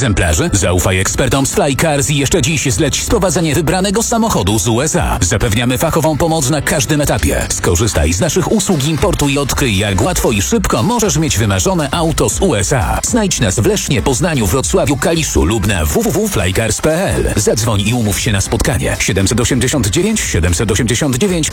egzemplarzy? Zaufaj ekspertom z Flycars i jeszcze dziś zleć sprowadzenie wybranego samochodu z USA. Zapewniamy fachową pomoc na każdym etapie. Skorzystaj z naszych usług importu i odkryj, jak łatwo i szybko możesz mieć wymarzone auto z USA. Znajdź nas w Lesznie, Poznaniu, Wrocławiu, Kaliszu lub na www.flycars.pl. Zadzwoń i umów się na spotkanie. 789